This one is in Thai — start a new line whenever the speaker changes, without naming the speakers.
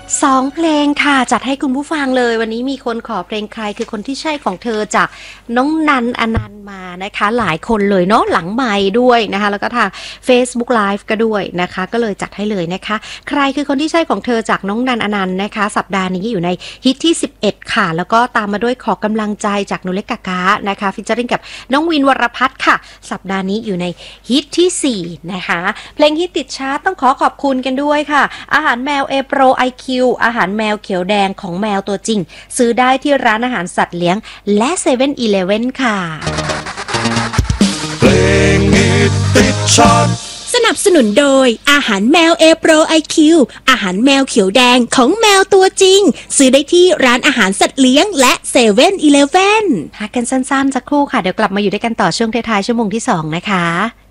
2 เพลงค่ะจัดให้คุณผู้ฟังเลยวันนี้มีคนขอเพลงใครคือคนที่ใช่ของเธอจากน้องนันอนันต์มานะคะหลายคนเลยเนาะหลังไมค์ด้วยนะคะแล้วก็ทาง Facebook Live ก็ด้วยนะคะก็เลยจัดให้เลยนะคะใครคือคนที่ใช่ของเธอจากน้องนันอนันต์นะคะสัปดาห์นี้อยู่ในฮิตที่11ค่ะแล้วก็ตามมาด้วยขอกำลังใจจากหนูเล็กกากานะคะฟิชเจอริ่งกับน้องวินวรพัฒน์ค่ะสัปดาห์นี้อยู่ในฮิตที่4นะคะเพลงฮิตติดชาร์ตต้องขอบคุณกันด้วยค่ะอาหารแมวเอโปรไอคิวอาหารแมวเขียวแดงของแมวตัวจริงซื้อได้ที่ร้านอาหารสัตว์เลี้ยงและ7 e เ e ่ e อค่ะ
เพลงฮิตติดชาร์ต
สนับสนุนโดยอาหารแมวเอโปรไอคิวอาหารแมวเขียวแดงของแมวตัวจริงซื้อได้ที่ร้านอาหารสัตว์เลี้ยงและ7 e เ e ่ e
พักกันสั้นๆสักครู่ค่ะเดี๋ยวกลับมาอยู่ด้วยกันต่อช่วงท้ายๆชั่วโมงที่2นะคะ